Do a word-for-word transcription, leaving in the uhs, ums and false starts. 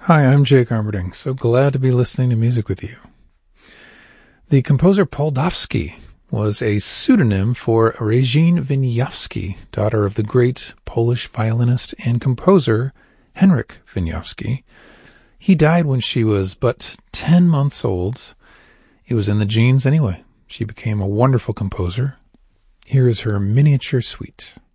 Hi, I'm Jake Armberding. So glad to be listening to music with you. The composer Poldavsky was a pseudonym for Regine Wieniawski, daughter of the great Polish violinist and composer Henryk Wieniawski. He died when she was but ten months old. It was in the genes anyway. She became a wonderful composer. Here is her miniature suite.